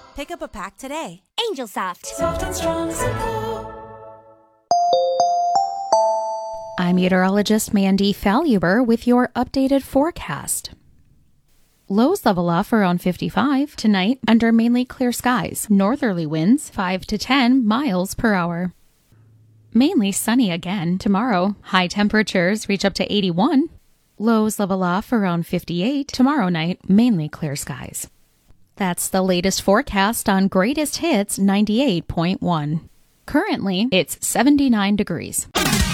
Pick up a pack today. Angel Soft. Soft and strong support. I'm meteorologist Mandy Falluber with your updated forecast. Lows level off around 55 tonight under mainly clear skies. Northerly winds 5 to 10 miles per hour. Mainly sunny again tomorrow. High temperatures reach up to 81. Lows level off around 58 tomorrow night. Mainly clear skies. That's the latest forecast on Greatest Hits 98.1. Currently, it's 79 degrees.